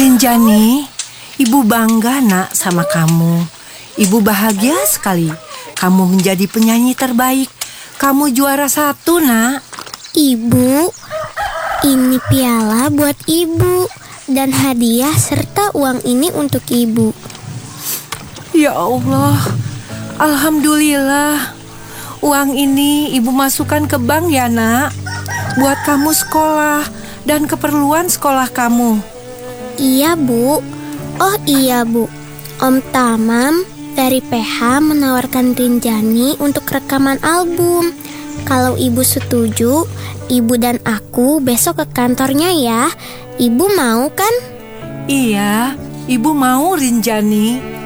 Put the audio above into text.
Rinjani, ibu bangga nak sama kamu. Ibu bahagia sekali. Kamu menjadi penyanyi terbaik. Kamu juara 1, nak. Ibu, ini piala buat ibu dan hadiah serta uang ini untuk ibu. Ya Allah, alhamdulillah. Uang ini ibu masukkan ke bank ya, nak. Buat kamu sekolah dan keperluan sekolah kamu. Iya, Bu. Oh iya, Bu. Om Tamam dari PH menawarkan Rinjani untuk rekaman album. Kalau ibu setuju, ibu dan aku besok ke kantornya ya. Ibu mau kan? Iya, ibu mau, Rinjani.